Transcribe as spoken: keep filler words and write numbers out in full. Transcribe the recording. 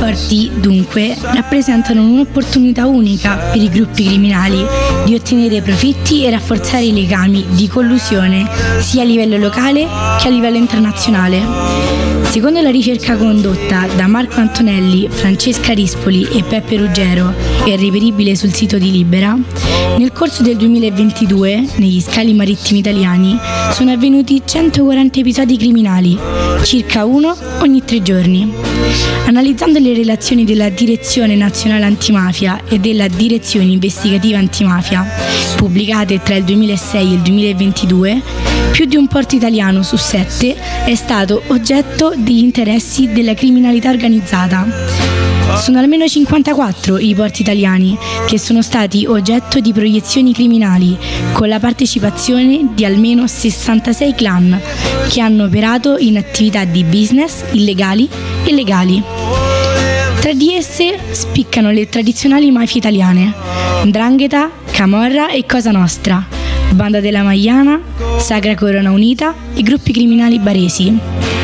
porti, dunque, rappresentano un'opportunità unica per i gruppi criminali di ottenere profitti e rafforzare i legami di collusione sia a livello locale che a livello internazionale. Secondo la ricerca condotta da Marco Antonelli, Francesca Rispoli e Peppe Ruggero e reperibile sul sito di Libera, nel corso del duemilaventidue, negli scali marittimi italiani, sono avvenuti centoquaranta episodi criminali, circa uno ogni tre giorni. Analizzando le relazioni della Direzione Nazionale Antimafia e della Direzione Investigativa Antimafia, pubblicate tra il duemilasei e il duemilaventidue, più di un porto italiano su sette è stato oggetto degli interessi della criminalità organizzata. Sono almeno cinquantaquattro i porti italiani che sono stati oggetto di proiezioni criminali, con la partecipazione di almeno sessantasei clan che hanno operato in attività di business illegali e legali. Tra di esse spiccano le tradizionali mafie italiane: 'Ndrangheta, Camorra e Cosa Nostra, Banda della Magliana, Sacra Corona Unita e gruppi criminali baresi.